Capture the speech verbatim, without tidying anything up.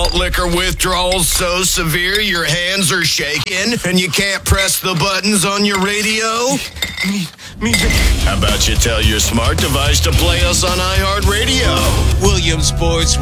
malt liquor withdrawal so severe your hands are shaking and you can't press the buttons on your radio? Me, me. How about you tell your smart device to play us on iHeartRadio? Williamsports